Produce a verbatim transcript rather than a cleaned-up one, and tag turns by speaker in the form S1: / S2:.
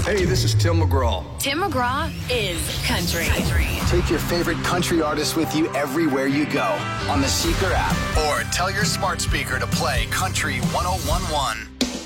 S1: Hey, this is Tim McGraw.
S2: Tim McGraw is country.
S3: Take your favorite country artists with you everywhere you go on the Seeker app. Or tell your smart speaker to play Country one oh one one.